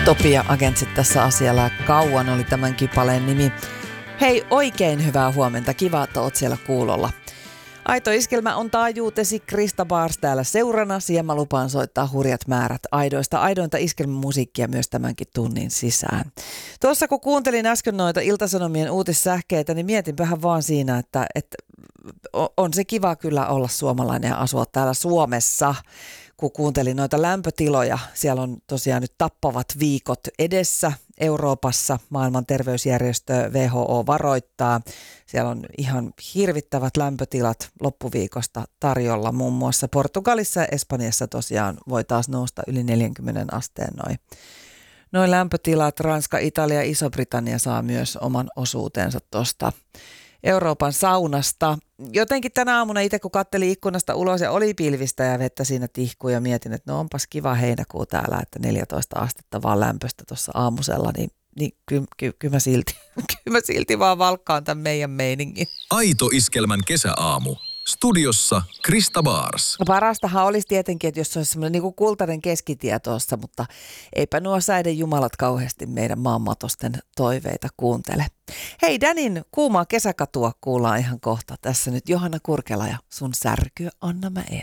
Topia Agentsit tässä asialla kauan oli tämän kipaleen nimi. Hei, oikein hyvää huomenta. Kiva, että oot siellä kuulolla. Aito iskelmä on taajuutesi. Krista Bars täällä seurana. Siihen mä lupaan soittaa hurjat määrät aidointa iskelmämusiikkia myös tämänkin tunnin sisään. Tuossa kun kuuntelin äsken noita Ilta-Sanomien uutissähkeitä, niin mietinpähän vaan siinä, että on se kiva kyllä olla suomalainen ja asua täällä Suomessa. Kun kuuntelin noita lämpötiloja, siellä on tosiaan nyt tappavat viikot edessä Euroopassa. Maailman terveysjärjestö WHO varoittaa. Siellä on ihan hirvittävät lämpötilat loppuviikosta tarjolla. Muun muassa Portugalissa ja Espanjassa tosiaan voi taas nousta yli 40 asteen noin lämpötilat. Ranska, Italia ja Iso-Britannia saa myös oman osuutensa tuosta Euroopan saunasta. Jotenkin tänä aamuna itse kun katselin ikkunasta ulos ja oli pilvistä ja vettä siinä tihkuu ja mietin, että no onpas kiva heinäkuu täällä, että 14 astetta vaan lämpöistä tuossa aamusella, niin kyllä mä silti vaan valkkaan tämän meidän meiningin. Aito iskelmän kesäaamu. Studiossa Krista Bars. Parastahan olisi tietenkin, että jos se olisi semmoinen niin kuin kultainen keskitie tuossa, mutta eipä nuo säiden jumalat kauheasti meidän maanmatosten toiveita kuuntele. Hei, Danin kuumaa kesäkatua kuullaan ihan kohta. Tässä nyt Johanna Kurkela ja sun särkyä Anna Mä Eeva.